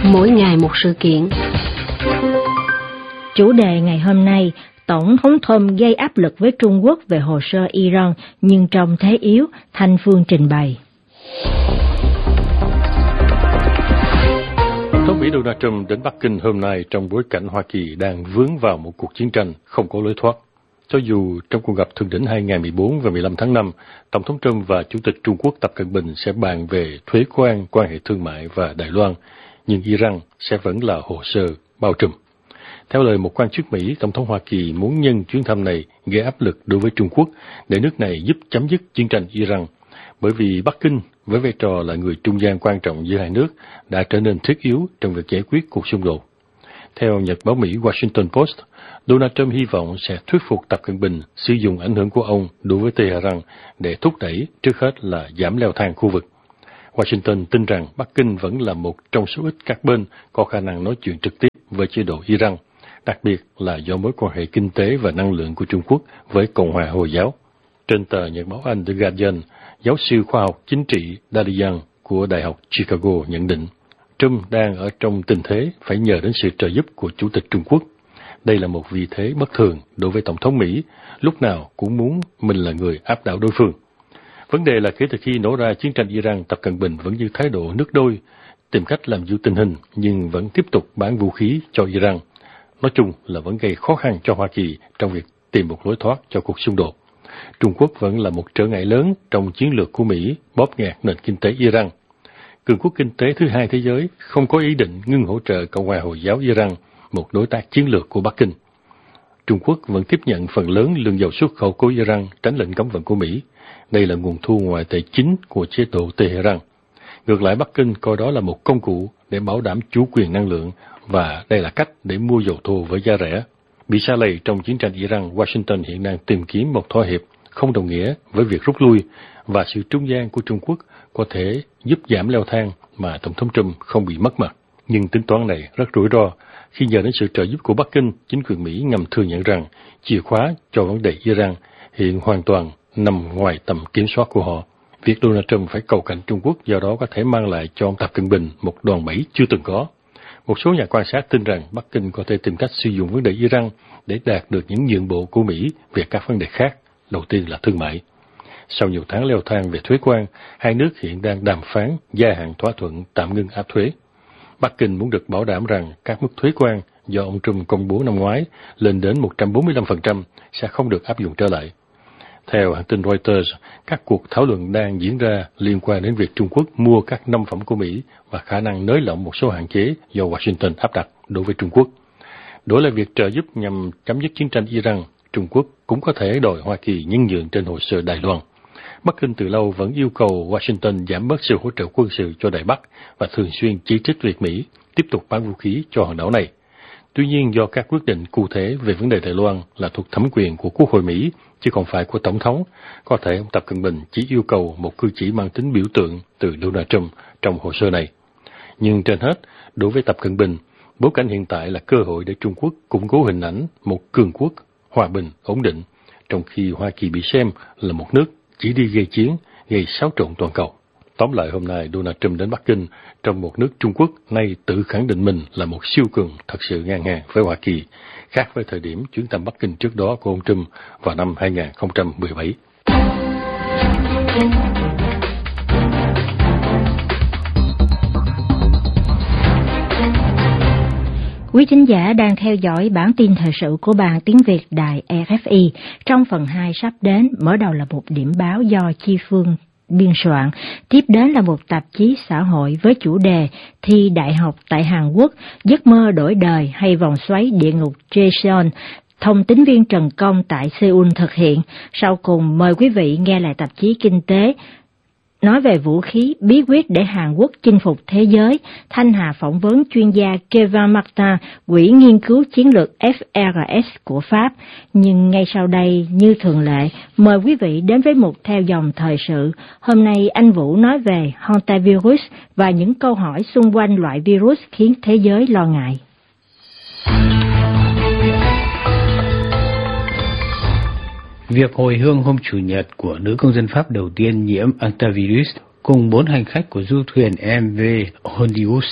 mỗi ngày một sự kiện. Chủ đề ngày hôm nay, Tổng thống Trump gây áp lực với Trung Quốc về hồ sơ Iran nhưng trong thế yếu, Thanh Phương trình bày. Tổng thống Mỹ Donald Trump đến Bắc Kinh hôm nay trong bối cảnh Hoa Kỳ đang vướng vào một cuộc chiến tranh không có lối thoát. Cho dù trong cuộc gặp thượng đỉnh 2 ngày 14 và 15 tháng 5, Tổng thống Trump và Chủ tịch Trung Quốc Tập Cận Bình sẽ bàn về thuế quan, quan hệ thương mại và Đài Loan, nhưng Iran sẽ vẫn là hồ sơ bao trùm. Theo lời một quan chức Mỹ, Tổng thống Hoa Kỳ muốn nhân chuyến thăm này gây áp lực đối với Trung Quốc để nước này giúp chấm dứt chiến tranh Iran, bởi vì Bắc Kinh với vai trò là người trung gian quan trọng giữa hai nước đã trở nên thiết yếu trong việc giải quyết cuộc xung đột. Theo nhật báo Mỹ Washington Post, Donald Trump hy vọng sẽ thuyết phục Tập Cận Bình sử dụng ảnh hưởng của ông đối với Tehran để thúc đẩy trước hết là giảm leo thang khu vực. Washington tin rằng Bắc Kinh vẫn là một trong số ít các bên có khả năng nói chuyện trực tiếp với chế độ Iran, đặc biệt là do mối quan hệ kinh tế và năng lượng của Trung Quốc với Cộng hòa Hồi giáo. Trên tờ nhật báo Anh The Guardian, giáo sư khoa học chính trị Dalian của Đại học Chicago nhận định, Trump đang ở trong tình thế phải nhờ đến sự trợ giúp của Chủ tịch Trung Quốc. Đây là một vị thế bất thường đối với Tổng thống Mỹ, lúc nào cũng muốn mình là người áp đảo đối phương. Vấn đề là kể từ khi nổ ra chiến tranh Iran, Tập Cận Bình vẫn giữ thái độ nước đôi, tìm cách làm dịu tình hình nhưng vẫn tiếp tục bán vũ khí cho Iran. Nói chung là vẫn gây khó khăn cho Hoa Kỳ trong việc tìm một lối thoát cho cuộc xung đột. Trung Quốc vẫn là một trở ngại lớn trong chiến lược của Mỹ bóp nghẹt nền kinh tế Iran. Cường quốc kinh tế thứ hai thế giới không có ý định ngưng hỗ trợ Cộng hòa Hồi giáo Iran, một đối tác chiến lược của Bắc Kinh. Trung Quốc vẫn tiếp nhận phần lớn lượng dầu xuất khẩu của Iran tránh lệnh cấm vận của Mỹ. Đây là nguồn thu ngoại tệ chính của chế độ Tehran. Ngược lại, Bắc Kinh coi đó là một công cụ để bảo đảm chủ quyền năng lượng và đây là cách để mua dầu thô với giá rẻ. Bị sa lầy trong chiến tranh Iran, Washington hiện đang tìm kiếm một thỏa hiệp không đồng nghĩa với việc rút lui và sự trung gian của Trung Quốc có thể giúp giảm leo thang mà Tổng thống Trump không bị mất mặt. Nhưng tính toán này rất rủi ro khi nhờ đến sự trợ giúp của Bắc Kinh, chính quyền Mỹ ngầm thừa nhận rằng chìa khóa cho vấn đề Iran hiện hoàn toàn nằm ngoài tầm kiểm soát của họ. Việc Donald Trump phải cầu cạnh Trung Quốc do đó có thể mang lại cho ông Tập Cận Bình một đòn bẩy chưa từng có. Một số nhà quan sát tin rằng Bắc Kinh có thể tìm cách sử dụng vấn đề Iran để đạt được những nhượng bộ của Mỹ về các vấn đề khác, đầu tiên là thương mại. Sau nhiều tháng leo thang về thuế quan, hai nước hiện đang đàm phán gia hạn thỏa thuận tạm ngưng áp thuế. Bắc Kinh muốn được bảo đảm rằng các mức thuế quan do ông Trump công bố năm ngoái lên đến 145% sẽ không được áp dụng trở lại. Theo hãng tin Reuters, các cuộc thảo luận đang diễn ra liên quan đến việc Trung Quốc mua các nông phẩm của Mỹ và khả năng nới lỏng một số hạn chế do Washington áp đặt đối với Trung Quốc. Đối lại việc trợ giúp nhằm chấm dứt chiến tranh Iran, Trung Quốc cũng có thể đòi Hoa Kỳ nhân nhượng trên hồ sơ Đài Loan. Bắc Kinh từ lâu vẫn yêu cầu Washington giảm bớt sự hỗ trợ quân sự cho Đài Bắc và thường xuyên chỉ trích việc Mỹ tiếp tục bán vũ khí cho hòn đảo này. Tuy nhiên, do các quyết định cụ thể về vấn đề Đài Loan là thuộc thẩm quyền của Quốc hội Mỹ, chứ không phải của Tổng thống, có thể ông Tập Cận Bình chỉ yêu cầu một cử chỉ mang tính biểu tượng từ Donald Trump trong hồ sơ này. Nhưng trên hết, đối với Tập Cận Bình, bối cảnh hiện tại là cơ hội để Trung Quốc củng cố hình ảnh một cường quốc, hòa bình, ổn định, trong khi Hoa Kỳ bị xem là một nước chỉ đi gây chiến, gây xáo trộn toàn cầu. Tóm lại, hôm nay Donald Trump đến Bắc Kinh trong một nước Trung Quốc nay tự khẳng định mình là một siêu cường thật sự ngang hàng với Hoa Kỳ, khác với thời điểm chuyến thăm Bắc Kinh trước đó của ông Trump vào năm 2017. Quý thính giả đang theo dõi bản tin thời sự của Ban Tiếng Việt Đài RFI. Trong phần 2 sắp đến, mở đầu là một điểm báo do Chi Phương biên soạn, tiếp đến là một tạp chí xã hội với chủ đề Thi đại học tại Hàn Quốc, giấc mơ đổi đời hay vòng xoáy địa ngục Jason, thông tín viên Trần Công tại Seoul thực hiện. Sau cùng mời quý vị nghe lại tạp chí Kinh tế nói về vũ khí bí quyết để Hàn Quốc chinh phục thế giới. Thanh Hà phỏng vấn chuyên gia Kevin Martin, Quỹ nghiên cứu chiến lược FRS của Pháp. Nhưng ngay sau đây, như thường lệ, mời quý vị đến với một theo dòng thời sự. Hôm nay anh Vũ nói về hantavirus và những câu hỏi xung quanh loại virus khiến thế giới lo ngại. Việc hồi hương hôm Chủ nhật của nữ công dân Pháp đầu tiên nhiễm hantavirus cùng 4 hành khách của du thuyền MV Hondius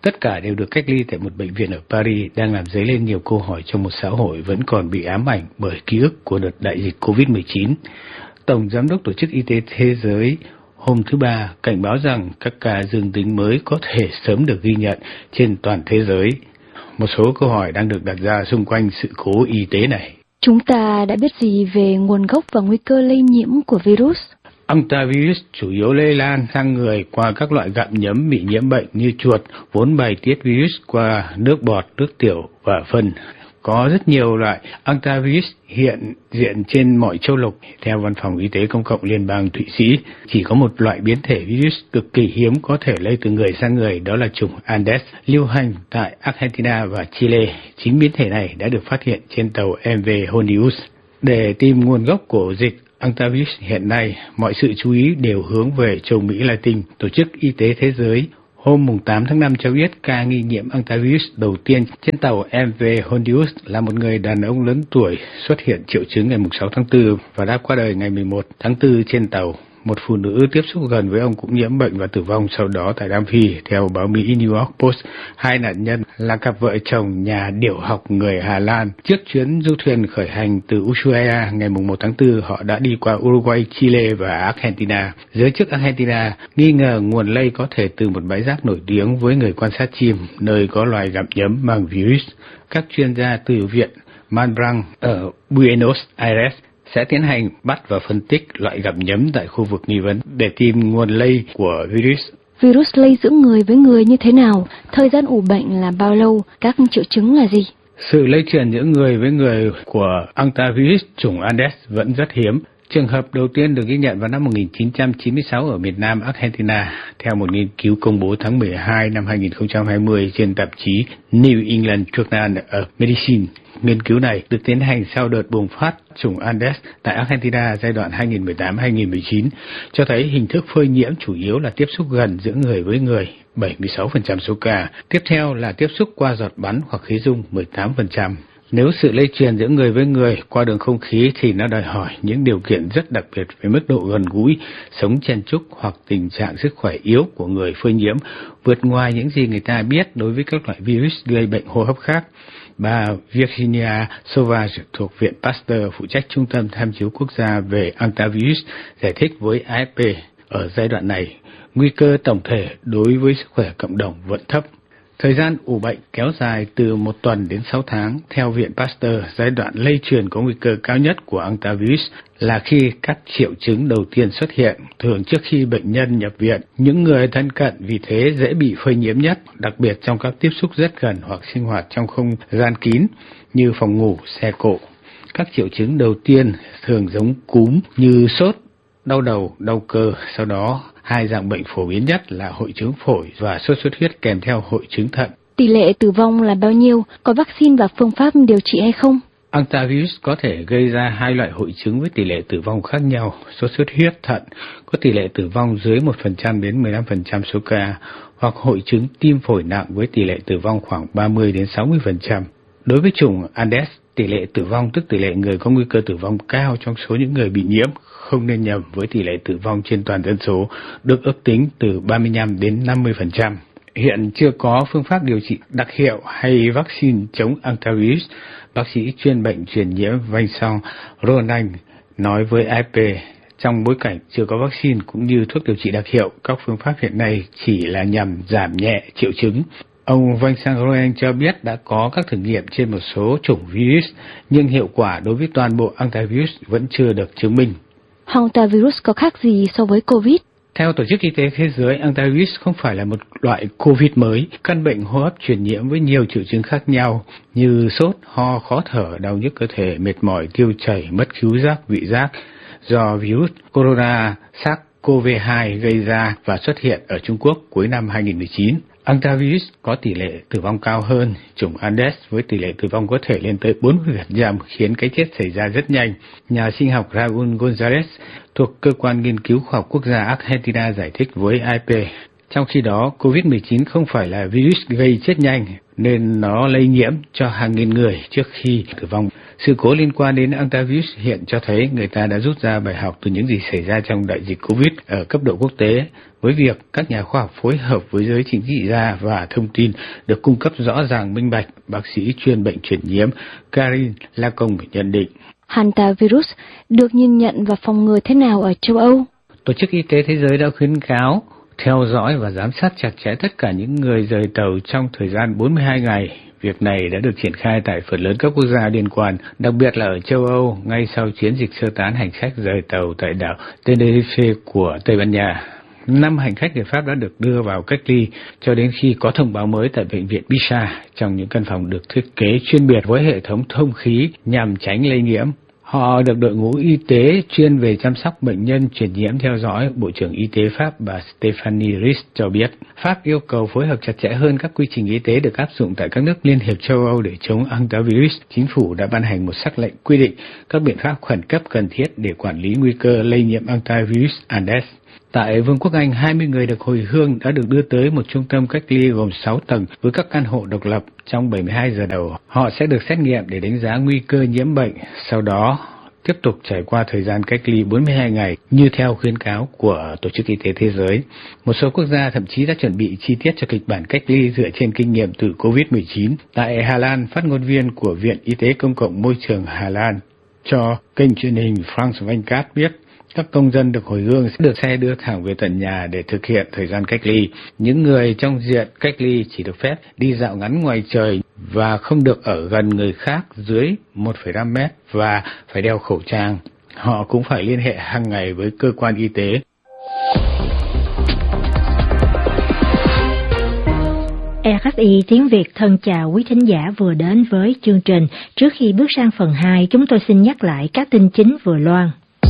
Tất cả đều được cách ly tại một bệnh viện ở Paris, đang làm dấy lên nhiều câu hỏi trong một xã hội vẫn còn bị ám ảnh bởi ký ức của đợt đại dịch COVID-19. Tổng Giám đốc Tổ chức Y tế Thế giới hôm thứ Ba cảnh báo rằng các ca dương tính mới có thể sớm được ghi nhận trên toàn thế giới. Một số câu hỏi đang được đặt ra xung quanh sự cố y tế này. Chúng ta đã biết gì về nguồn gốc và nguy cơ lây nhiễm của virus? Hantavirus chủ yếu lây lan sang người qua các loại gặm nhấm bị nhiễm bệnh như chuột, vốn bài tiết virus qua nước bọt, nước tiểu và phân. Có rất nhiều loại Hantavirus hiện diện trên mọi châu lục. Theo Văn phòng Y tế Công cộng Liên bang Thụy Sĩ, chỉ có một loại biến thể virus cực kỳ hiếm có thể lây từ người sang người, đó là chủng Andes, lưu hành tại Argentina và Chile. Chính biến thể này đã được phát hiện trên tàu MV Hondius. Để tìm nguồn gốc của dịch Hantavirus hiện nay, mọi sự chú ý đều hướng về châu Mỹ Latin. Tổ chức Y tế Thế giới hôm 8 tháng 5 cho biết ca nghi nhiễm Hantavirus đầu tiên trên tàu MV Hondius là một người đàn ông lớn tuổi xuất hiện triệu chứng ngày 6 tháng 4 và đã qua đời ngày 11 tháng 4 trên tàu. Một phụ nữ tiếp xúc gần với ông cũng nhiễm bệnh và tử vong sau đó tại Nam Phi. Theo báo Mỹ New York Post, hai nạn nhân là cặp vợ chồng nhà điểu học người Hà Lan. Trước chuyến du thuyền khởi hành từ Ushuaia ngày 1 tháng 4, họ đã đi qua Uruguay, Chile và Argentina. Giới chức Argentina nghi ngờ nguồn lây có thể từ một bãi rác nổi tiếng với người quan sát chim, nơi có loài gặm nhấm mang virus. Các chuyên gia từ Viện Malbrán ở Buenos Aires sẽ tiến hành bắt và phân tích loại gặm nhấm tại khu vực nghi vấn để tìm nguồn lây của virus. Virus lây giữa người với người như thế nào? Thời gian ủ bệnh là bao lâu? Các triệu chứng là gì? Sự lây truyền giữa người với người của Hantavirus chủng Andes vẫn rất hiếm. Trường hợp đầu tiên được ghi nhận vào năm 1996 ở miền Nam Argentina, theo một nghiên cứu công bố tháng 12 năm 2020 trên tạp chí New England Journal of Medicine. Nghiên cứu này được tiến hành sau đợt bùng phát chủng Andes tại Argentina giai đoạn 2018-2019, cho thấy hình thức phơi nhiễm chủ yếu là tiếp xúc gần giữa người với người, 76% số ca. Tiếp theo là tiếp xúc qua giọt bắn hoặc khí dung, 18%. Nếu sự lây truyền giữa người với người qua đường không khí thì nó đòi hỏi những điều kiện rất đặc biệt về mức độ gần gũi, sống chen chúc hoặc tình trạng sức khỏe yếu của người phơi nhiễm, vượt ngoài những gì người ta biết đối với các loại virus gây bệnh hô hấp khác. Bà Virginia Sauvage thuộc Viện Pasteur phụ trách Trung tâm Tham chiếu Quốc gia về Hantavirus giải thích với AFP, ở giai đoạn này, nguy cơ tổng thể đối với sức khỏe cộng đồng vẫn thấp. Thời gian ủ bệnh kéo dài từ 1 tuần đến 6 tháng. Theo Viện Pasteur, giai đoạn lây truyền có nguy cơ cao nhất của Hantavirus là khi các triệu chứng đầu tiên xuất hiện, thường trước khi bệnh nhân nhập viện. Những người thân cận vì thế dễ bị phơi nhiễm nhất, đặc biệt trong các tiếp xúc rất gần hoặc sinh hoạt trong không gian kín như phòng ngủ, xe cộ. Các triệu chứng đầu tiên thường giống cúm như sốt, đau đầu, đau cơ, sau đó hai dạng bệnh phổ biến nhất là hội chứng phổi và sốt xuất huyết kèm theo hội chứng thận. Tỷ lệ tử vong là bao nhiêu? Có vaccine và phương pháp điều trị hay không? Hantavirus có thể gây ra hai loại hội chứng với tỷ lệ tử vong khác nhau. Sốt xuất huyết thận có tỷ lệ tử vong dưới 1% đến 15% số ca, hoặc hội chứng tim phổi nặng với tỷ lệ tử vong khoảng 30 đến 60%. Đối với chủng Andes, tỷ lệ tử vong tức tỷ lệ người có nguy cơ tử vong cao trong số những người bị nhiễm, không nên nhầm với tỷ lệ tử vong trên toàn dân số, được ước tính từ 35 đến 50%. Hiện chưa có phương pháp điều trị đặc hiệu hay vaccine chống Hantavirus. Bác sĩ chuyên bệnh truyền nhiễm Vincent Ronan nói với AFP, trong bối cảnh chưa có vaccine cũng như thuốc điều trị đặc hiệu, các phương pháp hiện nay chỉ là nhằm giảm nhẹ triệu chứng. Ông Vincent Ronan cho biết đã có các thử nghiệm trên một số chủng virus, nhưng hiệu quả đối với toàn bộ Hantavirus vẫn chưa được chứng minh. Hantavirus có khác gì so với COVID? Theo Tổ chức Y tế Thế giới, Hantavirus không phải là một loại COVID mới, căn bệnh hô hấp truyền nhiễm với nhiều triệu chứng khác nhau như sốt, ho, khó thở, đau nhức cơ thể, mệt mỏi, tiêu chảy, mất khứu giác, vị giác do virus corona SARS-CoV-2 gây ra và xuất hiện ở Trung Quốc cuối năm 2019. Hantavirus có tỷ lệ tử vong cao hơn chủng Andes với tỷ lệ tử vong có thể lên tới 40%, khiến cái chết xảy ra rất nhanh. Nhà sinh học Raúl González thuộc Cơ quan Nghiên cứu Khoa học Quốc gia Argentina giải thích với AFP. Trong khi đó, COVID-19 không phải là virus gây chết nhanh, nên nó lây nhiễm cho hàng nghìn người trước khi tử vong. Sự cố liên quan đến Antavirus hiện cho thấy người ta đã rút ra bài học từ những gì xảy ra trong đại dịch Covid ở cấp độ quốc tế, với việc các nhà khoa học phối hợp với giới chính trị gia và thông tin được cung cấp rõ ràng minh bạch. Bác sĩ chuyên bệnh truyền nhiễm Karin Lacombe nhận định. Hantavirus được nhìn nhận và phòng ngừa thế nào ở châu Âu? Tổ chức Y tế Thế giới đã khuyến cáo theo dõi và giám sát chặt chẽ tất cả những người rời tàu trong thời gian 42 ngày. Việc này đã được triển khai tại phần lớn các quốc gia liên quan, đặc biệt là ở châu Âu, ngay sau chiến dịch sơ tán hành khách rời tàu tại đảo Tenerife của Tây Ban Nha. 5 hành khách người Pháp đã được đưa vào cách ly cho đến khi có thông báo mới tại bệnh viện Pisa trong những căn phòng được thiết kế chuyên biệt với hệ thống thông khí nhằm tránh lây nhiễm. Họ được đội ngũ y tế chuyên về chăm sóc bệnh nhân truyền nhiễm theo dõi, Bộ trưởng Y tế Pháp bà Stéphanie Ries cho biết. Pháp yêu cầu phối hợp chặt chẽ hơn các quy trình y tế được áp dụng tại các nước Liên hiệp châu Âu để chống Antavirus. Chính phủ đã ban hành một sắc lệnh quy định các biện pháp khẩn cấp cần thiết để quản lý nguy cơ lây nhiễm Antavirus Andes. Tại Vương quốc Anh, 20 người được hồi hương đã được đưa tới một trung tâm cách ly gồm 6 tầng với các căn hộ độc lập trong 72 giờ đầu. Họ sẽ được xét nghiệm để đánh giá nguy cơ nhiễm bệnh, sau đó tiếp tục trải qua thời gian cách ly 42 ngày như theo khuyến cáo của Tổ chức Y tế Thế giới. Một số quốc gia thậm chí đã chuẩn bị chi tiết cho kịch bản cách ly dựa trên kinh nghiệm từ COVID-19. Tại Hà Lan, phát ngôn viên của Viện Y tế Công cộng Môi trường Hà Lan cho kênh truyền hình France 24 biết các công dân được hồi hương sẽ được xe đưa thẳng về tận nhà để thực hiện thời gian cách ly. Những người trong diện cách ly chỉ được phép đi dạo ngắn ngoài trời và không được ở gần người khác dưới 1,5 mét và phải đeo khẩu trang. Họ cũng phải liên hệ hàng ngày với cơ quan y tế. RFI tiếng Việt thân chào quý thính giả vừa đến với chương trình. Trước khi bước sang phần 2, chúng tôi xin nhắc lại các tin chính vừa loan.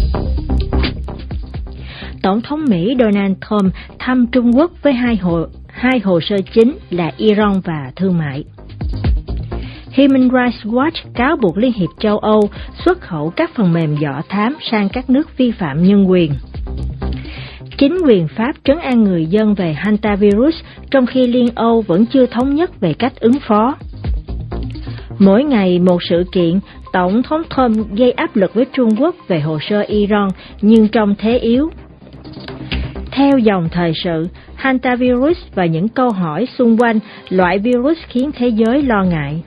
Tổng thống Mỹ Donald Trump thăm Trung Quốc với hai hồ sơ chính là Iran và thương mại. Human Rights Watch cáo buộc Liên hiệp châu Âu xuất khẩu các phần mềm dọ thám sang các nước vi phạm nhân quyền. Chính quyền Pháp trấn an người dân về Hantavirus trong khi Liên Âu vẫn chưa thống nhất về cách ứng phó. Mỗi ngày một sự kiện, Tổng thống Trump gây áp lực với Trung Quốc về hồ sơ Iran nhưng trong thế yếu. Theo dòng thời sự, Hantavirus và những câu hỏi xung quanh loại virus khiến thế giới lo ngại.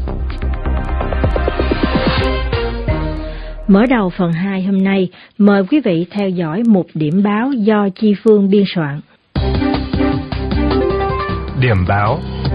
Mở đầu phần 2 hôm nay, mời quý vị theo dõi mục điểm báo do Chi Phương biên soạn. Điểm báo.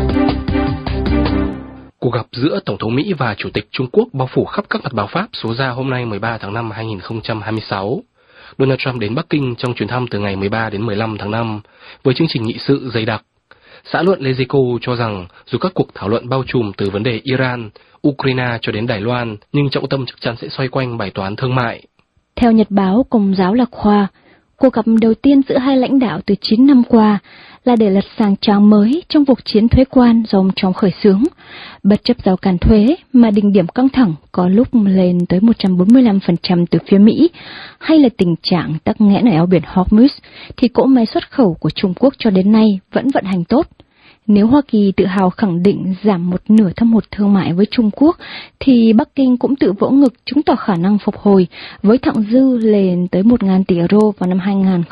Cuộc gặp giữa Tổng thống Mỹ và Chủ tịch Trung Quốc bao phủ khắp các mặt báo Pháp số ra hôm nay 13 tháng 5 2026. Donald Trump đến Bắc Kinh trong chuyến thăm từ ngày 13 đến 15 tháng 5 với chương trình nghị sự dày đặc. Xã luận Lezico cho rằng dù các cuộc thảo luận bao trùm từ vấn đề Iran, Ukraine cho đến Đài Loan, nhưng trọng tâm chắc chắn sẽ xoay quanh bài toán thương mại. Theo Nhật báo Công giáo Lạc Khoa, cuộc gặp đầu tiên giữa hai lãnh đạo từ 9 năm qua là để lật sang trang mới trong cuộc chiến thuế quan do ông Trump khởi xướng. Bất chấp rào cản thuế mà đỉnh điểm căng thẳng có lúc lên tới 145% từ phía Mỹ, hay là tình trạng tắc nghẽn ở eo biển Hormuz, thì cỗ máy xuất khẩu của Trung Quốc cho đến nay vẫn vận hành tốt. Nếu Hoa Kỳ tự hào khẳng định giảm một nửa thâm hụt thương mại với Trung Quốc, thì Bắc Kinh cũng tự vỗ ngực chứng tỏ khả năng phục hồi với thặng dư lên tới 1.000 tỷ euro vào năm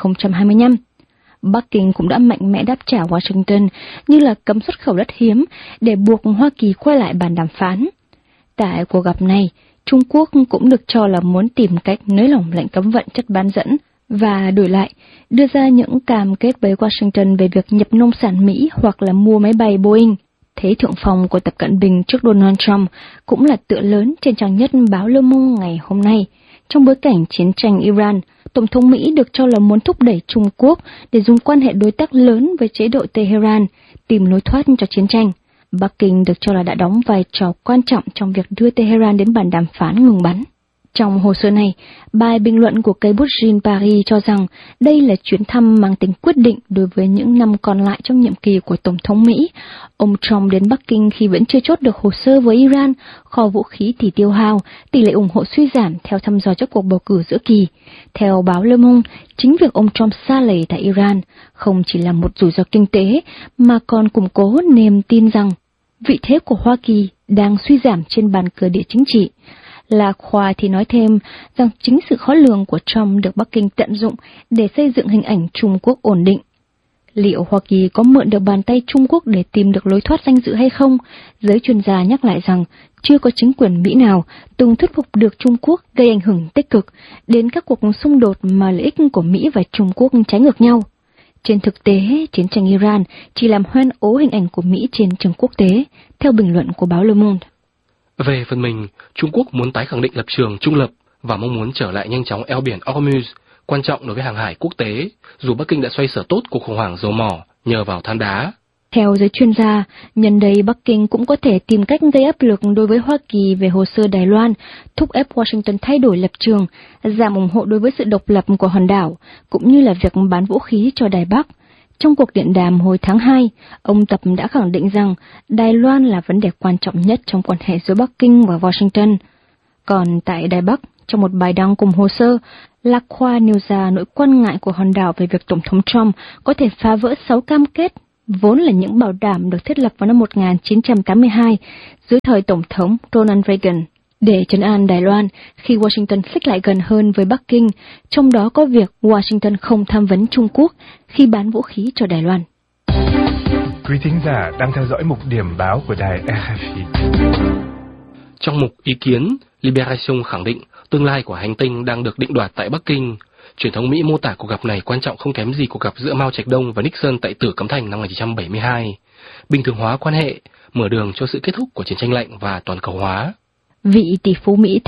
2025. Bắc Kinh cũng đã mạnh mẽ đáp trả Washington như là cấm xuất khẩu đất hiếm để buộc Hoa Kỳ quay lại bàn đàm phán. Tại cuộc gặp này, Trung Quốc cũng được cho là muốn tìm cách nới lỏng lệnh cấm vận chất bán dẫn và đổi lại đưa ra những cam kết với Washington về việc nhập nông sản Mỹ hoặc là mua máy bay Boeing. Thế thượng phong của Tập Cận Bình trước Donald Trump cũng là tựa lớn trên trang nhất báo Le Monde ngày hôm nay. Trong bối cảnh chiến tranh Iran, Tổng thống Mỹ được cho là muốn thúc đẩy Trung Quốc để dùng quan hệ đối tác lớn với chế độ Tehran, tìm lối thoát cho chiến tranh. Bắc Kinh được cho là đã đóng vai trò quan trọng trong việc đưa Tehran đến bàn đàm phán ngừng bắn. Trong hồ sơ này, bài bình luận của cây bút Jean Paris cho rằng đây là chuyến thăm mang tính quyết định đối với những năm còn lại trong nhiệm kỳ của Tổng thống Mỹ. Ông Trump đến Bắc Kinh khi vẫn chưa chốt được hồ sơ với Iran, kho vũ khí thì tiêu hao, tỷ lệ ủng hộ suy giảm theo thăm dò trước cuộc bầu cử giữa kỳ. Theo báo Le Monde, chính việc ông Trump sa lầy tại Iran không chỉ là một rủi ro kinh tế mà còn củng cố niềm tin rằng vị thế của Hoa Kỳ đang suy giảm trên bàn cờ địa chính trị. La Croix thì nói thêm rằng chính sự khó lường của Trump được Bắc Kinh tận dụng để xây dựng hình ảnh Trung Quốc ổn định. Liệu Hoa Kỳ có mượn được bàn tay Trung Quốc để tìm được lối thoát danh dự hay không? Giới chuyên gia nhắc lại rằng chưa có chính quyền Mỹ nào từng thuyết phục được Trung Quốc gây ảnh hưởng tích cực đến các cuộc xung đột mà lợi ích của Mỹ và Trung Quốc trái ngược nhau. Trên thực tế, chiến tranh Iran chỉ làm hoen ố hình ảnh của Mỹ trên trường quốc tế, theo bình luận của báo Le Monde. Về phần mình, Trung Quốc muốn tái khẳng định lập trường trung lập và mong muốn trở lại nhanh chóng eo biển Hormuz, quan trọng đối với hàng hải quốc tế, dù Bắc Kinh đã xoay sở tốt cuộc khủng hoảng dầu mỏ nhờ vào than đá. Theo giới chuyên gia, nhân đây Bắc Kinh cũng có thể tìm cách gây áp lực đối với Hoa Kỳ về hồ sơ Đài Loan, thúc ép Washington thay đổi lập trường, giảm ủng hộ đối với sự độc lập của hòn đảo, cũng như là việc bán vũ khí cho Đài Bắc. Trong cuộc điện đàm hồi tháng 2, ông Tập đã khẳng định rằng Đài Loan là vấn đề quan trọng nhất trong quan hệ giữa Bắc Kinh và Washington. Còn tại Đài Bắc, trong một bài đăng cùng hồ sơ, La Croix nêu ra nỗi quan ngại của hòn đảo về việc Tổng thống Trump có thể phá vỡ 6 cam kết, vốn là những bảo đảm được thiết lập vào năm 1982 dưới thời Tổng thống Ronald Reagan, để trấn an Đài Loan khi Washington xích lại gần hơn với Bắc Kinh, trong đó có việc Washington không tham vấn Trung Quốc khi bán vũ khí cho Đài Loan. Quý thính giả đang theo dõi mục điểm báo của đài RFI. Trong mục ý kiến, Libération khẳng định tương lai của hành tinh đang được định đoạt tại Bắc Kinh. Truyền thông Mỹ mô tả cuộc gặp này quan trọng không kém gì cuộc gặp giữa Mao Trạch-đông và Nixon tại Tử Cấm Thành năm 1972, bình thường hóa quan hệ, mở đường cho sự kết thúc của chiến tranh lạnh và toàn cầu hóa. Vị tỷ phú Mỹ